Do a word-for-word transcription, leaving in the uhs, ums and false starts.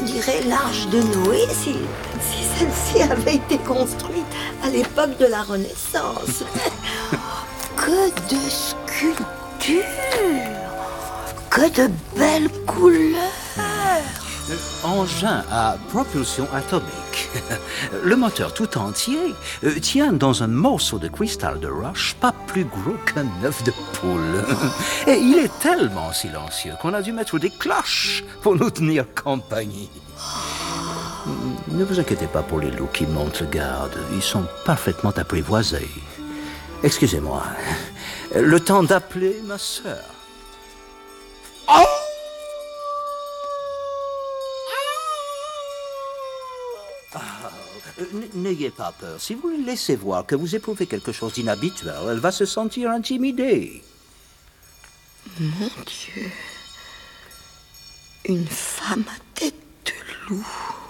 dirait l'arche de Noé si, si celle-ci avait été construite à l'époque de la Renaissance. Que de sculptures! Que de belles couleurs! Engin à propulsion atomique. Le moteur tout entier euh, tient dans un morceau de cristal de roche pas plus gros qu'un œuf de poule. Et il est tellement silencieux qu'on a dû mettre des cloches pour nous tenir compagnie. Ne vous inquiétez pas pour les loups qui montent le garde. Ils sont parfaitement apprivoisés. Excusez-moi. Le temps d'appeler ma sœur. Oh! N'ayez pas peur. Si vous lui laissez voir que vous éprouvez quelque chose d'inhabituel, elle va se sentir intimidée. Mon Dieu. Une femme à tête de loup.